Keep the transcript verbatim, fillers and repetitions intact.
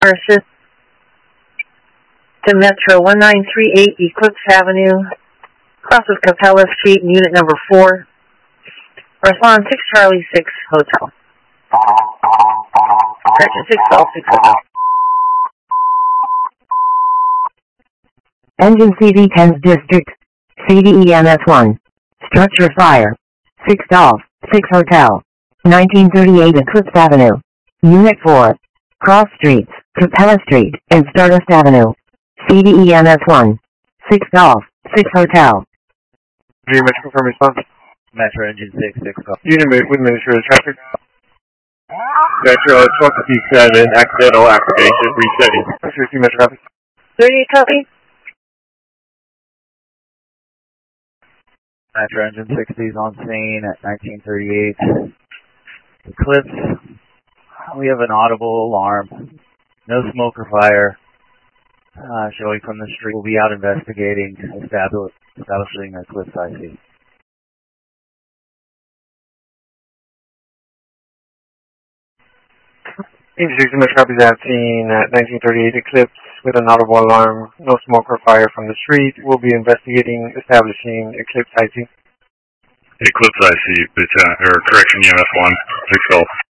for assist to Metro one nine three eight Eclipse Avenue, cross of Capella Street, unit number four. Respond six Charlie six Hotel. Correction six Golf six Hotel. Engine C V tens District, C D E M S one. Structure fire. six Golf, six Hotel. nineteen thirty-eight Eclipse Avenue. Unit four. Cross Streets, Capella Street, and Stardust Avenue. C D E M S one. six Golf, six Hotel. Metro confirm response. Metro engine six six Golf. Unit with administrative traffic. Metro twenty-seven accidental activation resetting. Metro Metro traffic. thirty-eight copy. Metro engine sixty is on scene at nineteen thirty-eight Eclipse. We have an audible alarm. No smoke or fire uh, showing from the street. We'll be out investigating, establish, establishing Eclipse I C. eighty-six Metro copies at scene at nineteen thirty-eight Eclipse with an audible alarm. No smoke or fire from the street. We'll be investigating, establishing Eclipse I C. Eclipse I C, or correction E M S one, six Golf.